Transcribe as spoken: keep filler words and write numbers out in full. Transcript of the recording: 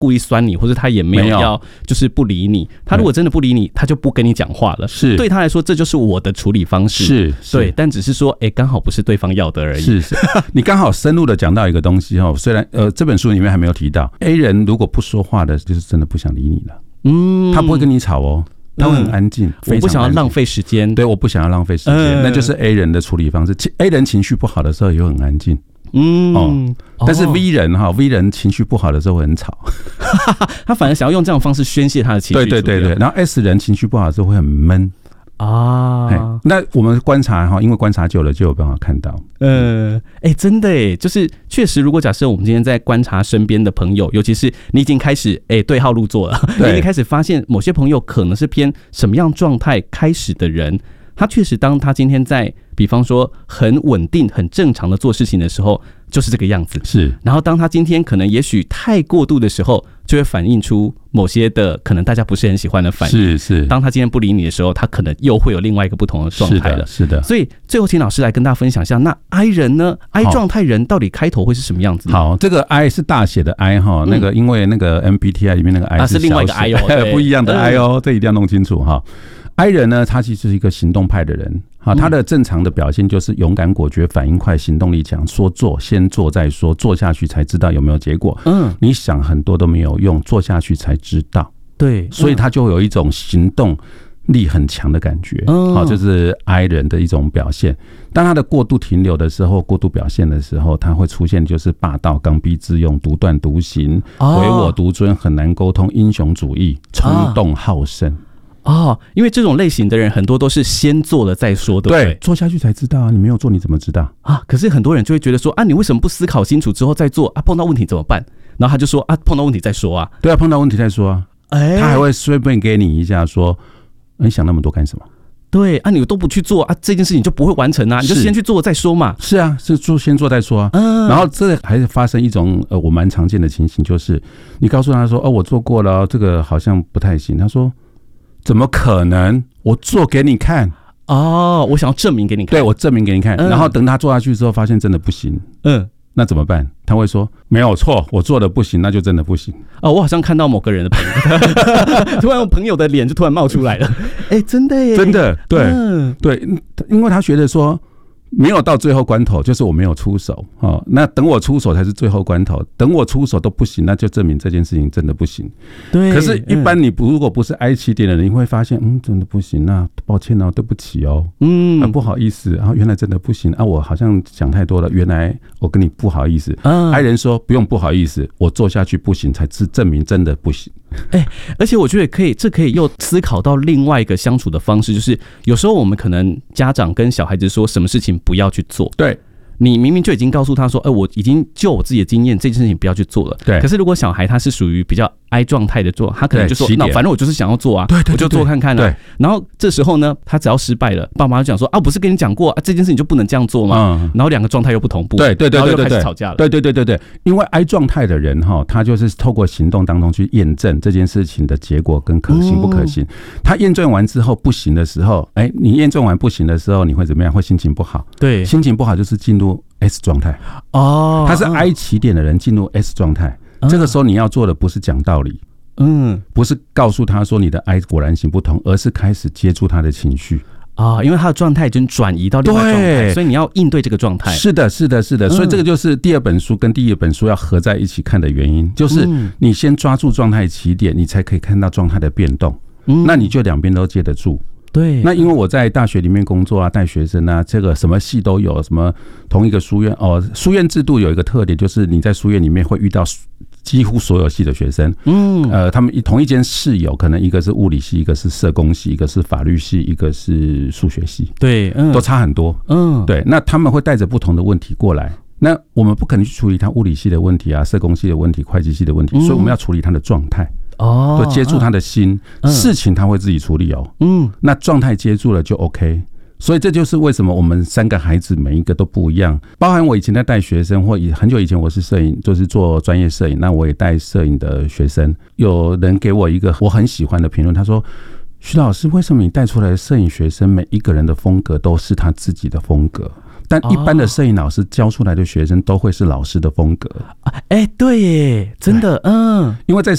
故意酸你，或者他也没有要就是不理你。他如果真的不理你，他就不跟你讲话了。是对他来说，这就是我的处理方式。是，是对，但只是说，哎、欸，刚好不是对方要的而已。是是， 你刚好深入的讲到一个东西哦，虽然呃这本书里面还没有提到 ，A 人如果不说话的，就是真的不想理你了。嗯，他不会跟你吵哦。他会很安静、嗯， 我不想要浪费时间。 对，我不想要浪费时间、嗯，那就是 A 人的处理方式。A 人情绪不好的时候也很安静，嗯，哦，但是 V 人哈、哦、，V 人情绪不好的时候会很吵， 他反而想要用这样的方式宣泄他的情绪。 对对对对，然后 S 人情绪不好的时候会很闷。啊，那我们观察哈，因为观察久了就有办法看到。 呃，哎、欸，真的哎，就是确实，如果假设我们今天在观察身边的朋友，尤其是你已经开始哎、欸、对号入座了，你已经开始发现某些朋友可能是偏什么样状态开始的人，他确实当他今天在比方说很稳定、很正常的做事情的时候，就是这个样子。是，然后当他今天可能也许太过度的时候，就会反映出某些的可能大家不是很喜欢的反应。是是，当他今天不理你的时候，他可能又会有另外一个不同的状态了。是的，是的。所以最后请老师来跟大家分享一下，那 I 人呢 ？I 状态人到底开头会是什么样子？ 好，这个 I 是大写的 I 哈、嗯，那个因为那个 M B T I 里面那个 I 是小写、啊、是另外一个 I 哦，不一样的 I 哦、嗯，这一定要弄清楚哈。I 人呢，他其实是一个行动派的人，好，他的正常的表现就是勇敢果决、反应快、行动力强，说做先做再说，做下去才知道有没有结果。嗯，你想很多都没有用，做下去才知道。对，所以他就有一种行动力很强的感觉。嗯，好，这是 I 人的一种表现。当他的过度停留的时候，过度表现的时候，他会出现就是霸道、刚愎自用、独断独行、唯我独尊、很难沟通、英雄主义、冲动好胜。 哦，因为这种类型的人很多都是先做了再说，对不对？ 对，做下去才知道啊，你没有做你怎么知道啊？可是很多人就会觉得说啊，你为什么不思考清楚之后再做啊？碰到问题怎么办？然后他就说啊，碰到问题再说啊。 对啊，碰到问题再说啊。哎，他还会顺便给你一下说，你想那么多干什么？ 对啊，你都不去做啊，这件事情就不会完成啊，你就先去做再说嘛。 是啊，是做先做再说啊。嗯，然后这还是发生一种呃，我蛮常见的情形，就是你告诉他说，哦，我做过了，这个好像不太行。他说。怎么可能？我做给你看哦，我想要证明给你看。 对，我证明给你看。嗯、然后等他做下去之后，发现真的不行。嗯，那怎么办？他会说没有错，我做的不行，那就真的不行。 哦，我好像看到某个人的朋友，突然我朋友的脸就突然冒出来了。哎、欸，真的耶， 真的，对、嗯、对，因为他觉得说。没有到最后关头，就是我没有出手、哦、那等我出手才是最后关头。等我出手都不行，那就证明这件事情真的不行。对，可是，一般你不如果不是 I 起点的人，你会发现，嗯，真的不行，那抱歉哦，对不起哦，嗯，啊、不好意思，然后原来真的不行啊，我好像想太多了，原来我跟你不好意思。嗯 ，I 人说不用不好意思，我做下去不行，才是证明真的不行。 哎、欸，而且我觉得可以，这可以又思考到另外一个相处的方式，就是有时候我们可能家长跟小孩子说什么事情不要去做，对。你明明就已经告诉他说，哎、欸，我已经就我自己的经验，这件事情不要去做了。对。可是如果小孩他是属于比较 I 状态的做，他可能就说，那反正我就是想要做啊，对对对对，我就做看看啊。对。然后这时候呢，他只要失败了，爸妈就讲说，啊，不是跟你讲过啊，这件事情就不能这样做吗？嗯。然后两个状态又不同步， 对对对对对， 然后又开始吵架了。 对对对对对，因为 I 状态的人哈，他就是透过行动当中去验证这件事情的结果跟可行不可行。嗯、他验证完之后不行的时候，哎、欸，你验证完不行的时候，你会怎么样？会心情不好。对，心情不好就是进入 S 状态哦，他是 I 起点的人进入 S 状态、嗯，这个时候你要做的不是讲道理，嗯，不是告诉他说你的 I 果然行不通，而是开始接触他的情绪啊、哦，因为他的状态已经转移到另外状态，所以你要应对这个状态。是的，是的，是的，所以这个就是第二本书跟第一本书要合在一起看的原因，就是你先抓住状态起点，你才可以看到状态的变动，嗯，那你就两边都接得住。对，那因为我在大学里面工作啊，带学生啊，这个什么系都有，什么同一个书院哦，书院制度有一个特点，就是你在书院里面会遇到几乎所有系的学生，嗯，呃，他们同一间室友，可能一个是物理系，一个是社工系，一个是法律系，一个是数学系，对，嗯，都差很多，嗯，对，那他们会带着不同的问题过来，那我们不可能去处理他物理系的问题啊，社工系的问题，会计系的问题，所以我们要处理他的状态。哦，就接住他的心、嗯，事情他会自己处理哦。嗯，那状态接住了就 OK。所以这就是为什么我们三个孩子每一个都不一样，包含我以前在带学生，或很久以前我是摄影，就是做专业摄影，那我也带摄影的学生。有人给我一个我很喜欢的评论，他说：“徐老师，为什么你带出来的摄影学生每一个人的风格都是他自己的风格？” 但一般的摄影老师教出来的学生都会是老师的风格。 哎、欸，对耶，真的，嗯， 因为在